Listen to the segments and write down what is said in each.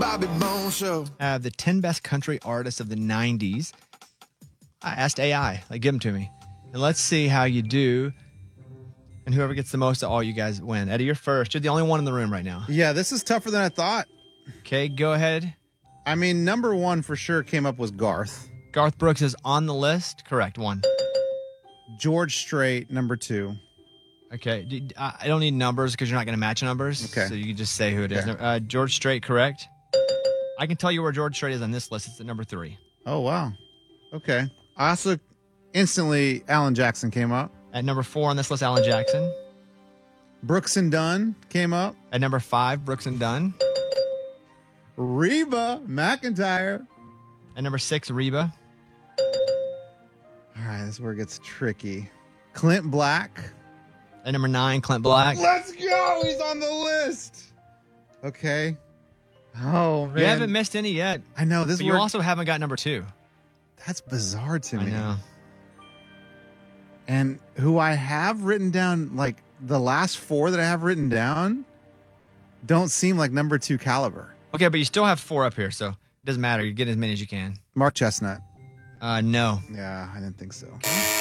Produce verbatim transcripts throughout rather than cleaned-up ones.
Bobby Bones Show. Uh, the ten best country artists of the nineties. I asked A I, like, give them to me. And let's see how you do. And whoever gets the most of all, you guys win. Eddie, you're first. You're the only one in the room right now. Yeah, this is tougher than I thought. Okay, go ahead. I mean, number one for sure came up was Garth. Garth Brooks is on the list. Correct, one. George Strait, number two. Okay, d- I don't need numbers because you're not going to match numbers. Okay. So you can just say who it is. Okay. Uh, George Strait, correct. I can tell you where George Strait is on this list. It's at number three. Oh, wow. Okay. I also instantly, Alan Jackson came up. At number four on this list, Alan Jackson. Brooks and Dunn came up. At number five, Brooks and Dunn. Reba McEntire. At number six, Reba. All right, this is where it gets tricky. Clint Black. At number nine, Clint Black. Let's go. He's on the list. Okay. Oh, man. You haven't missed any yet. I know. This But is you where... also haven't got number two. That's bizarre to I me. know. And who I have written down, like the last four that I have written down, don't seem like number two caliber. Okay, but you still have four up here, so it doesn't matter. You get as many as you can. Mark Chestnut. Uh, no. Yeah, I didn't think so.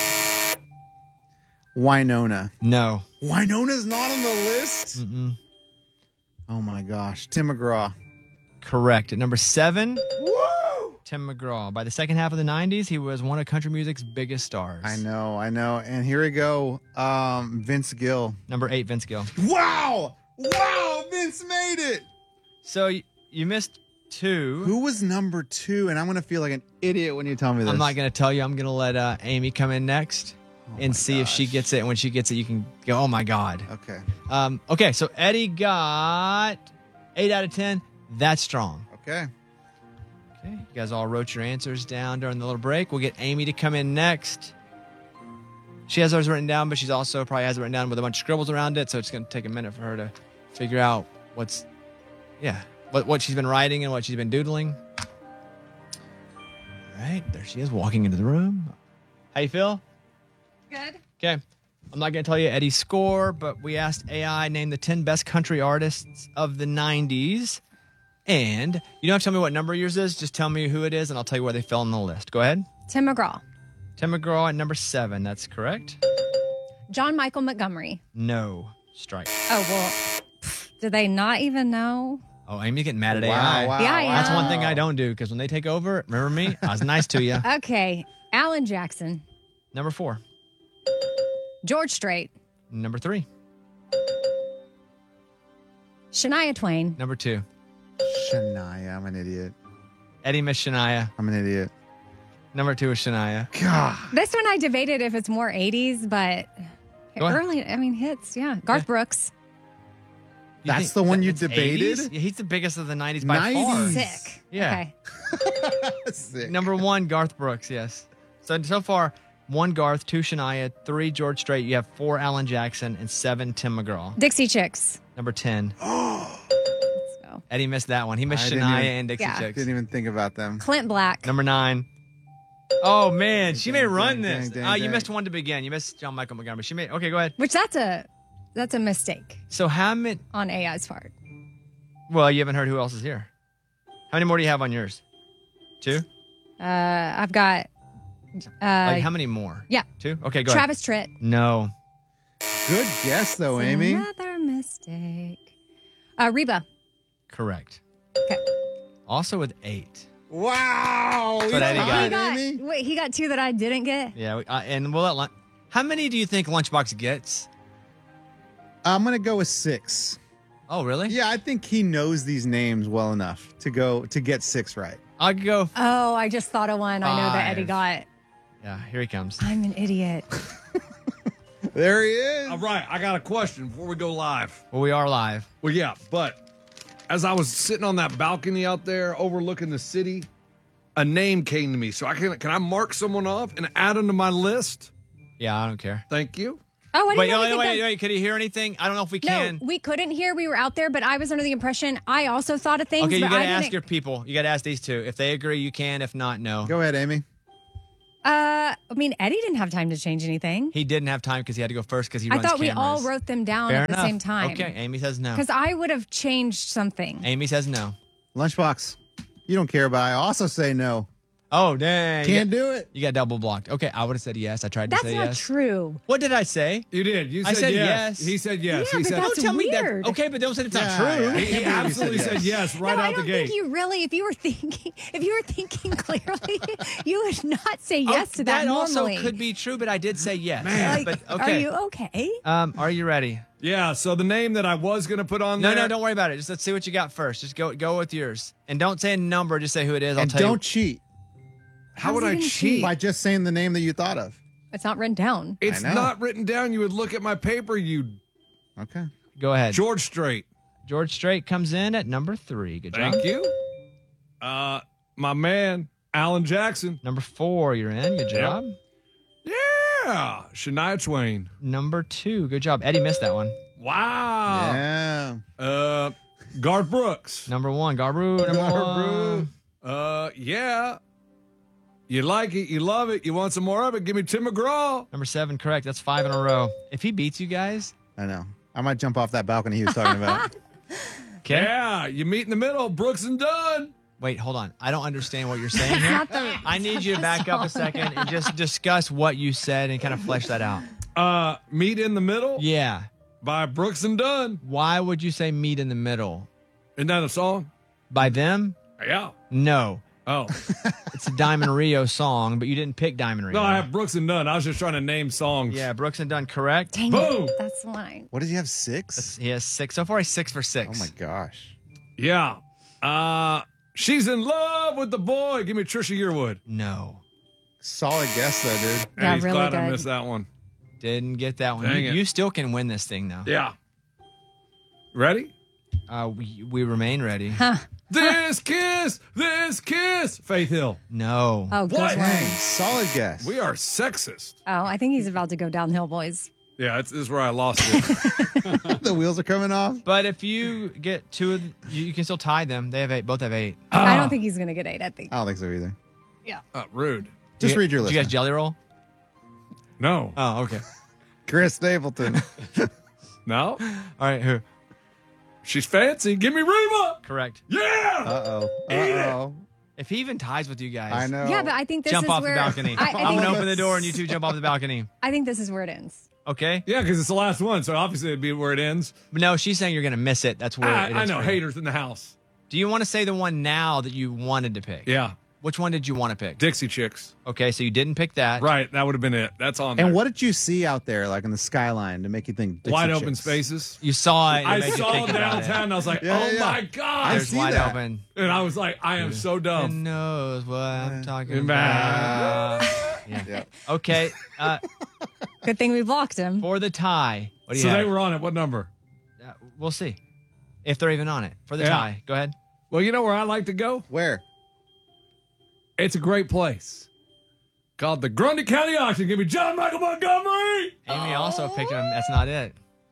Winona. No. Winona's not on the list? Mm-mm. Oh, my gosh. Tim McGraw. Correct. At number seven, Woo! Tim McGraw. By the second half of the nineties, he was one of country music's biggest stars. I know, I know. And here we go. Um, Vince Gill. Number eight, Vince Gill. Wow! Wow! Vince made it! So y- you missed two. Who was number two? And I'm going to feel like an idiot when you tell me this. I'm not going to tell you. I'm going to let uh, Amy come in next Oh and my see if she gosh. gets it. And when she gets it, you can go, oh, my God. Okay. Um, okay, so Eddie got eight out of ten. That's strong. Okay. Okay, you guys all wrote your answers down during the little break. We'll get Amy to come in next. She has hers written down, but she's also probably has it written down with a bunch of scribbles around it, so it's going to take a minute for her to figure out what's, yeah, what, what she's been writing and what she's been doodling. All right, there she is walking into the room. How you feel? Good. Okay. I'm not going to tell you Eddie's score, but we asked A I name the ten best country artists of the nineties. And you don't have to tell me what number yours is. Just tell me who it is, and I'll tell you where they fell on the list. Go ahead. Tim McGraw. Tim McGraw at number seven. That's correct. John Michael Montgomery. No. Strike. Oh, well, pff, do they not even know? Oh, Amy's getting mad at Wow, A I. wow, Yeah, yeah. That's one thing I don't do, because when they take over, remember me? I was nice to you. Okay. Alan Jackson. Number four. George Strait. Number three. Shania Twain. Number two. Shania. I'm an idiot. Eddie Miss Shania. I'm an idiot. Number two is Shania. God. This one I debated if it's more eighties, but Go ahead. early, I mean, hits, yeah. Garth Yeah. Brooks. You That's think the one you it's debated? eighties? Yeah, he's the biggest of the nineties by far. nineties. Sick. Yeah. Okay. Sick. Number one, Garth Brooks, yes. So, so far, one Garth, two Shania, three George Strait. You have four Alan Jackson, and seven Tim McGraw. Dixie Chicks. Number ten. Let's go. Eddie missed that one. He missed I Shania didn't even- and Dixie Yeah. Chicks. Didn't even think about them. Clint Black. Number nine. Oh, man. She may Dang, run dang, this. dang, Uh, you dang. missed one to begin. You missed John Michael Montgomery. She made. Okay, go ahead. Which that's a that's a mistake So, how many. on A I's part. Well, you haven't heard who else is here. How many more do you have on yours? Two? Uh, I've got uh, Like, how many more? yeah. Two? Okay, go Travis Tritt. ahead. No. Good guess, though, Amy. Another mistake. Uh, Reba. Correct. Okay. Also with eight. Wow. That's what Eddie got. He Fine, got, Amy. wait, he got two that I didn't get. Yeah, we- uh, and we'll let Lun- how many do you think Lunchbox gets? I'm going to go with six. Oh, really? Yeah, I think he knows these names well enough to go to get six right. I'll go. Oh, I just thought of one. I know that Eddie Five. got. Yeah, here he comes. I'm an idiot. There he is. All right, I got a question before we go live. Well, we are live. Well, yeah, but as I was sitting on that balcony out there overlooking the city, a name came to me. So I can can I mark someone off and add them to my list? Yeah, I don't care. Thank you. Oh, I didn't Wait, know wait, we wait, could wait, Could he hear anything? I don't know if we No, can. we couldn't hear. We were out there, but I was under the impression I also thought of things. Okay, you but got to I ask didn't- your people. You got to ask these two. If they agree, you can. If not, no. Go ahead, Amy. Uh, I mean, Eddie didn't have time to change anything. He didn't have time because he had to go first because he I runs thought we all cameras. wrote them down Fair at enough. the same time. Okay, Amy says no. Because I would have changed something. Amy says no. Lunchbox. You don't care, but I also say no. Oh, dang. Can't you got, do it. You got double blocked. Okay, I would have said yes. I tried to That's say not yes. true. What did I say? You did. You I said, said yes. yes. He said yes. Yeah, he but said that's Don't tell me weird. that. Okay, but don't say it's Yeah, not true. yeah. he, he I can't believe you absolutely said said yes. yes right no, out I the don't gate. think you really, if you were thinking, if you were thinking clearly, you would not say Oh, yes to that, normally. also could be true, but I did say yes. Man. Like, but okay. Are you okay? Um, are you ready? Yeah, so the name that I was going to put on No, there. no, don't worry about it. Just let's see what you got first. Just go go with yours. And don't say a number, just say who it is. I'll And tell don't you. cheat How How's would he I gonna cheat? by just saying the name that you thought of. It's not written down. It's I know. not written down. You would look at my paper, you Okay. Go ahead. George Strait. George Strait comes in at number three. Good job. Thank you. Uh, my man, Alan Jackson. Number four, you're in. Good job. Yeah. Shania Twain. Number two, good job. Eddie missed that one. Wow. Yeah. Uh, Garth Brooks. Number one, Garu. Number one. Uh, yeah. You like it, you love it, you want some more of it, give me Tim McGraw. Number seven, correct. That's five in a row. If he beats you guys, I know. I might jump off that balcony he was talking about. okay. Yeah, you meet in the middle, Brooks and Dunn. Wait, hold on. I don't understand what you're saying It's here. not the. I need you to back up a second and just discuss what you said and kind of flesh that out. Uh, Meet in the Middle Yeah. by Brooks and Dunn. Why would you say meet in the middle? Isn't that a song? By them? Yeah. No. Oh. It's a Diamond Rio song, but you didn't pick Diamond Rio. No, I have Brooks and Dunn. I was just trying to name songs. Yeah, Brooks and Dunn, correct. Dang Boom. it. That's why. What does he have? Six? He has six. So far, he's six for Oh six. my gosh. Yeah. Uh, She's in Love with the Boy. Give me Trisha Yearwood. No. Solid guess though, dude. Yeah, Hey, he's really glad I good. missed that one. Didn't get that one. Dang You, it. you still can win this thing, though. Yeah. Ready? Uh, we, we remain ready. Huh. This kiss, this kiss. Faith Hill. No. Oh, good What? one. Dang, solid guess. We are sexist. Oh, I think he's about to go downhill, boys. Yeah, that's, this is where I lost it. The wheels are coming off. But if you get two of the, you, you can still tie them. They have eight. Both have eight. I Ah. don't think he's gonna get eight. I think. I don't think so either. Uh, rude. Just You- read your did list. you guys jelly roll? No. Oh, okay. Chris Stapleton. No? All right. Who? She's fancy. Give me Reba. Correct. Yeah. Uh oh. Uh Eat it. oh. If he even ties with you guys, I know. Yeah, but I think this jump is off where the balcony. I, I, I'm think, gonna open the door and you two jump off the balcony. I think this is where it ends. Okay. Yeah, because it's the last one, so obviously it'd be where it ends. But no, she's saying you're gonna miss it. That's where I, it I is know, for you. haters in the house. Do you want to say the one now that you wanted to pick? Yeah. Which one did you want to pick? Dixie Chicks. Okay, so you didn't pick that. Right, that would have been it. That's on And there. what did you see out there, like in the skyline, to make you think Dixie Wide open Chicks? spaces. You saw it. And it I made you saw think about it. downtown and I was like, Yeah, oh yeah, my yeah. God. There's see wide that. open. And I was like, I am so dumb. Who knows what I'm talking About. about? yeah. Yeah. Okay. Uh, Good thing we blocked him. for the tie. What do you So have? they were on it. What number? Uh, we'll see if they're even on it for the Yeah. tie. Go ahead. Well, you know where I like to go? Where? It's a great place called the Grundy County Auction. Give me John Michael Montgomery. Amy also picked him. That's not it.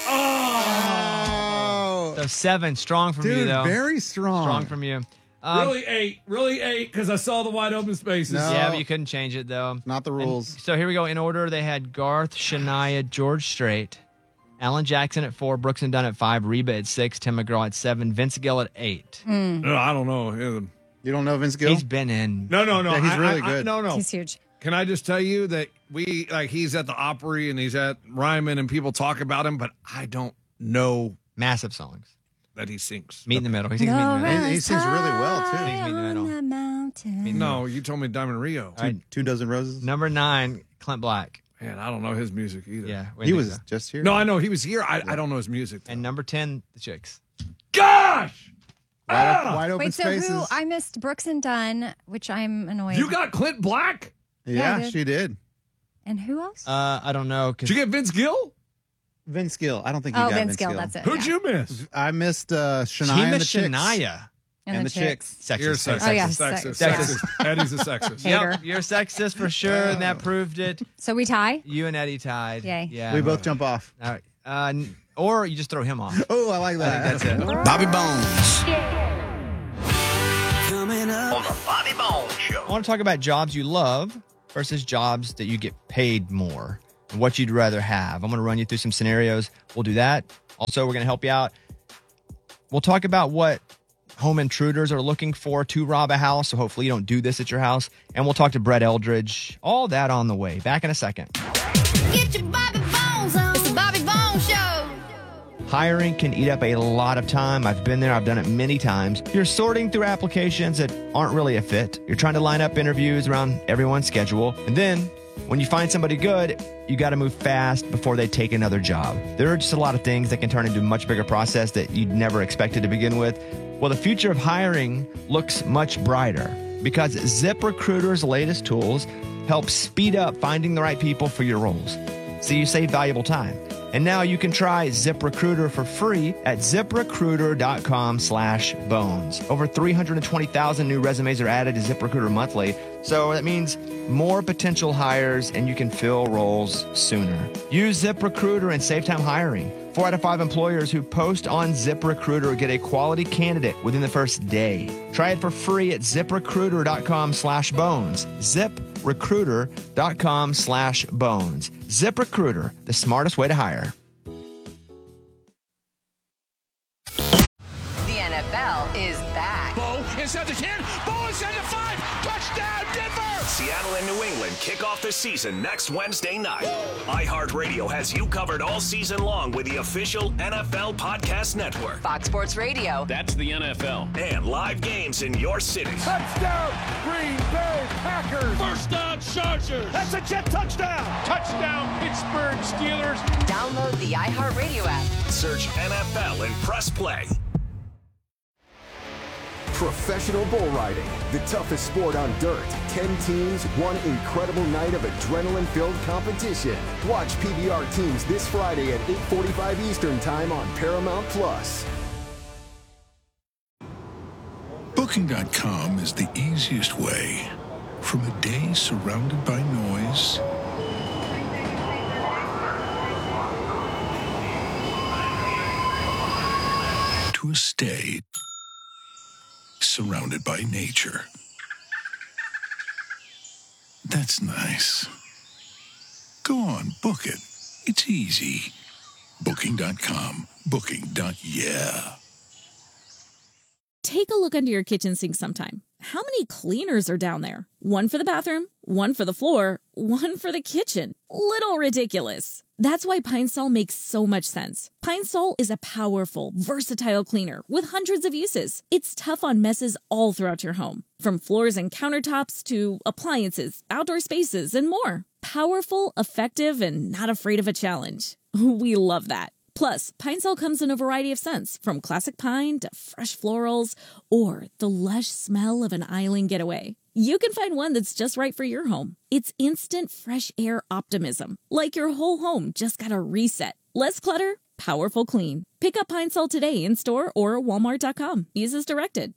Oh, So seven, strong from you dude, though. very strong. strong from you. Um, really eight. Really eight because I saw the wide open spaces. No. Yeah, but you couldn't change it though. Not the And rules. so here we go. In order, they had Garth, Shania, George Strait, Alan Jackson at four, Brooks and Dunn at five, Reba at six, Tim McGraw at seven, Vince Gill at eight. No, I don't know. Yeah. You don't know Vince Gill? He's been in. No, no, no. Yeah, he's I- really I- I- good. no, no. He's huge. Can I just tell you that we like he's at the Opry and he's at Ryman and people talk about him, but I don't know Massive songs. that he sings. Meet in the middle. He sings Meet in the middle. He- he sings really well, too. Sings Meet in the Middle. On the mountain. No, you told me Diamond Rio. All right. Two dozen roses. Number nine, Clint Black. Man, I don't know his music either. Yeah. we He think was so. just here. No, I know he was here. I, I don't know his music. though. And number ten, the Chicks. Gosh, wide, Ah! open, wide open Wait, so spaces. who? I missed Brooks and Dunn, which I'm annoyed. you got Clint Black? Yeah, I yeah, did. she did. and who else? Uh, I don't know. Cause Did you get Vince Gill? Vince Gill. I don't think you oh, got Vince Gill. That's it. Who'd yeah. you miss? I missed uh, Shania he and the missed Chicks. Shania. And, and the, the chicks. Sexist. You're sexist. sexist. Oh, yeah, sexist. sex- Sexist. Eddie's a sexist. Hater. Yep, you're sexist for sure, and that proved it. So we tie. You and Eddie tied. Yay. Yeah. We both jump off. All right. Uh, n- or you just throw him off. Oh, I like I that. think that's it. Bobby Bones. Coming up on the Bobby Bones Show. I want to talk about jobs you love versus jobs that you get paid more and what you'd rather have. I'm going to run you through some scenarios. We'll do that. Also, we're going to help you out. We'll talk about what home intruders are looking for to rob a house. So hopefully you don't do this at your house. And we'll talk to Brett Eldridge. All that on the way. Back in a second. Get your Bobby Bones on. It's the Bobby Bones Show. Hiring can eat up a lot of time. I've been there. I've done it many times. You're sorting through applications that aren't really a fit. You're trying to line up interviews around everyone's schedule. And then when you find somebody good, you got to move fast before they take another job. There are just a lot of things that can turn into a much bigger process that you'd never expected to begin with. Well, the future of hiring looks much brighter because ZipRecruiter's latest tools help speed up finding the right people for your roles. So you save valuable time. And now you can try ZipRecruiter for free at ZipRecruiter.com slash bones. Over three hundred twenty thousand new resumes are added to ZipRecruiter monthly. So that means more potential hires and you can fill roles sooner. Use ZipRecruiter and save time hiring. Four out of five employers who post on ZipRecruiter get a quality candidate within the first day. Try it for free at ZipRecruiter.com slash bones. ZipRecruiter.com slash bones. ZipRecruiter, the smartest way to hire. The N F L is back. Bo inside the ten. Bo inside the five. Touchdown, Denver. Seattle and New England kick off the season next Wednesday night. iHeartRadio has you covered all season long with the official N F L Podcast Network. Fox Sports Radio. That's the N F L. And live games in your city. Touchdown, Green Bay Packers. First down, Chargers. That's a Jet touchdown. Touchdown, Pittsburgh Steelers. Download the iHeartRadio app. Search N F L and press play. Professional bull riding, the toughest sport on dirt. Ten teams, one incredible night of adrenaline-filled competition. Watch P B R teams this Friday at eight forty-five Eastern Time on Paramount Plus. Booking dot com is the easiest way. From a day surrounded by noise to a stay surrounded by nature. That's nice. Go on, book it. It's easy. Booking dot com. Booking. Yeah. Take a look under your kitchen sink sometime. How many cleaners are down there? One for the bathroom, one for the floor, one for the kitchen. Little ridiculous. That's why Pine Sol makes so much sense. Pine Sol is a powerful, versatile cleaner with hundreds of uses. It's tough on messes all throughout your home, from floors and countertops to appliances, outdoor spaces, and more. Powerful, effective, and not afraid of a challenge. We love that. Plus, Pine Sol comes in a variety of scents, from classic pine to fresh florals or the lush smell of an island getaway. You can find one that's just right for your home. It's instant fresh air optimism, like your whole home just got a reset. Less clutter, powerful clean. Pick up Pine Sol today in store or walmart dot com. Use as directed.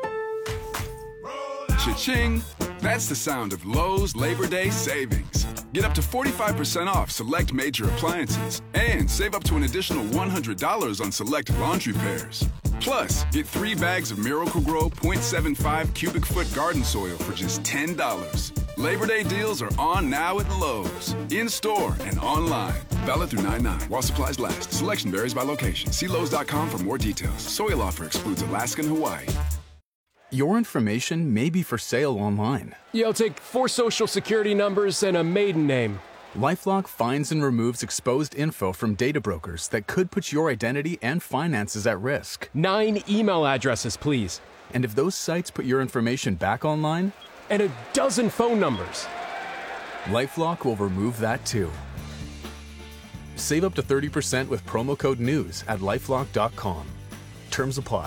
Cha-ching! That's the sound of Lowe's Labor Day savings. Get up to forty-five percent off select major appliances and save up to an additional one hundred dollars on select laundry pairs. Plus, get three bags of Miracle-Gro point seven five cubic foot garden soil for just ten dollars. Labor Day deals are on now at Lowe's, in-store and online. Valid through nine nine while supplies last. Selection varies by location. See Lowe's dot com for more details. Soil offer excludes Alaska and Hawaii. Your information may be for sale online. Yeah, I'll take four social security numbers and a maiden name. LifeLock finds and removes exposed info from data brokers that could put your identity and finances at risk. Nine email addresses, please. And if those sites put your information back online? And a dozen phone numbers. LifeLock will remove that too. Save up to thirty percent with promo code NEWS at lifelock dot com. Terms apply.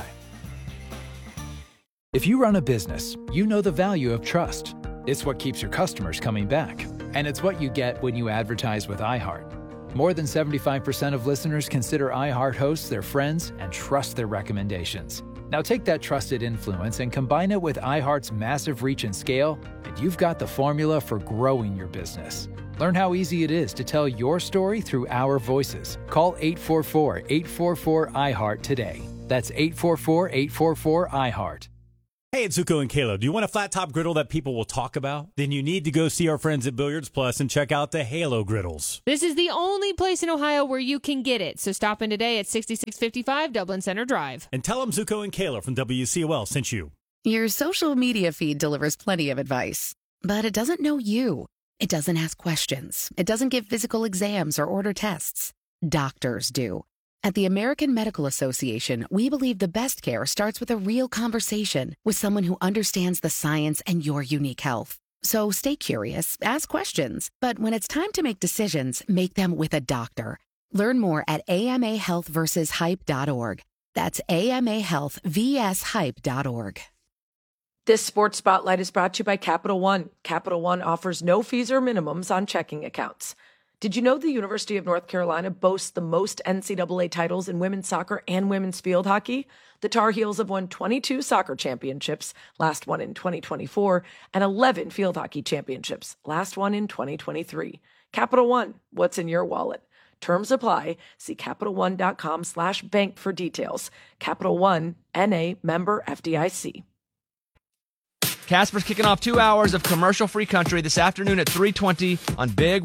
If you run a business, you know the value of trust. It's what keeps your customers coming back. And it's what you get when you advertise with iHeart. More than seventy-five percent of listeners consider iHeart hosts their friends and trust their recommendations. Now take that trusted influence and combine it with iHeart's massive reach and scale, and you've got the formula for growing your business. Learn how easy it is to tell your story through our voices. Call eight four four, eight four four, I HEART today. That's eight four four, eight four four, I HEART. Hey, it's Zuko and Kayla. Do you want a flat top griddle that people will talk about? Then you need to go see our friends at Billiards Plus and check out the Halo griddles. This is the only place in Ohio where you can get it. So stop in today at sixty-six fifty-five Dublin Center Drive. And tell them Zuko and Kayla from W C O L sent you. Your social media feed delivers plenty of advice, but it doesn't know you. It doesn't ask questions. It doesn't give physical exams or order tests. Doctors do. At the American Medical Association, we believe the best care starts with a real conversation with someone who understands the science and your unique health. So stay curious, ask questions, but when it's time to make decisions, make them with a doctor. Learn more at A M A health versus hype dot org. That's A M A health versus hype dot org. This Sports Spotlight is brought to you by Capital One. Capital One offers no fees or minimums on checking accounts. Did you know the University of North Carolina boasts the most N C double A titles in women's soccer and women's field hockey? The Tar Heels have won twenty-two soccer championships, last one in twenty twenty-four, and eleven field hockey championships, last one in twenty twenty-three. Capital One, what's in your wallet? Terms apply. See CapitalOne.com slash bank for details. Capital One, N A, member F D I C. Casper's kicking off two hours of commercial-free country this afternoon at three twenty on Big